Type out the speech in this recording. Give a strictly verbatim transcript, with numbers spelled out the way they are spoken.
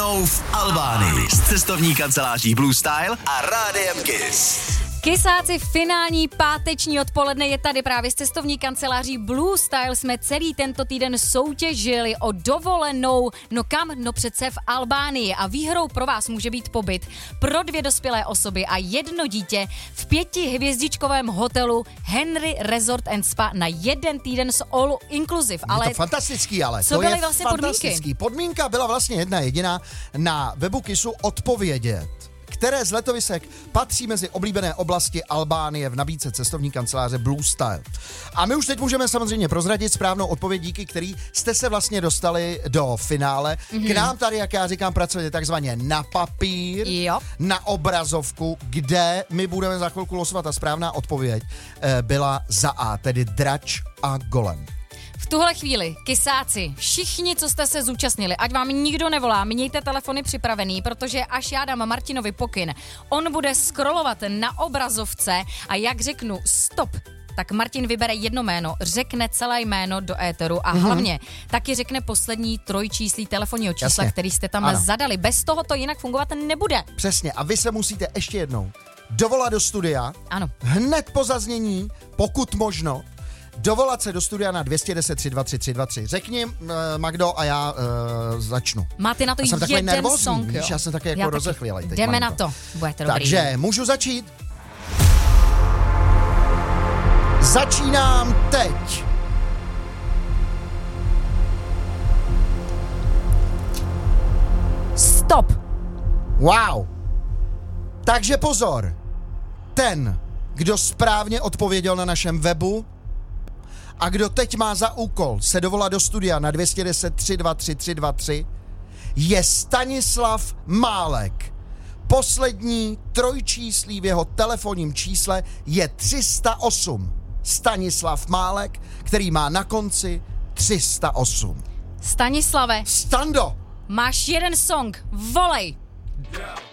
dovolenou v Albánii s cestovní kanceláří Blue Style a Rádiem Kiss. Kysáci, finální páteční odpoledne je tady právě s cestovní kanceláří Blue Style. Jsme celý tento týden soutěžili o dovolenou, no kam? No přece v Albánii. A výhrou pro vás může být pobyt pro dvě dospělé osoby a jedno dítě v pětihvězdičkovém hotelu Henry Resort and Spa na jeden týden s all inclusive. Ale je to fantastický, ale co to byly je vlastně fantastický. podmínky? Podmínka byla vlastně jedna jediná, na webu Kissu odpovědět, které z letovisek patří mezi oblíbené oblasti Albánie v nabídce cestovní kanceláře Blue Style. A my už teď můžeme samozřejmě prozradit správnou odpověď, díky který jste se vlastně dostali do finále. Mm-hmm. K nám tady, jak já říkám, pracujete takzvaně na papír, jo. na obrazovku, kde my budeme za chvilku losovat a správná odpověď byla za A, tedy drač a golem. V tuhle chvíli, kysáci, všichni, co jste se zúčastnili, ať vám nikdo nevolá, mějte telefony připravený, protože až já dám Martinovi pokyn, on bude scrollovat na obrazovce a jak řeknu stop, tak Martin vybere jedno jméno, řekne celé jméno do éteru a mm-hmm. hlavně taky řekne poslední trojčíslí telefonního čísla, Jasně. který jste tam ano. zadali. Bez toho to jinak fungovat nebude. Přesně, a vy se musíte ještě jednou dovolat do studia, ano. hned po zaznění, pokud možno, dovolat se do studia na dvě stě deset tři dva tři tři dva tři. Řekni, uh, Magdo, a já uh, začnu. Máte na to já jeden nervózní, song, jo? Víš, já jsem taky jako já rozechvělej. Teď, jdeme na to, budete dobrý. Takže, můžu začít? Začínám teď. Stop. Wow. Takže pozor. Ten, kdo správně odpověděl na našem webu a kdo teď má za úkol se dovolat do studia na dvě stě deset tři dva tři tři dva tři, je Stanislav Málek. Poslední trojčíslí v jeho telefonním čísle je tři sta osm. Stanislav Málek, který má na konci tři sta osm. Stanislave. Stando. Máš jeden song, volej.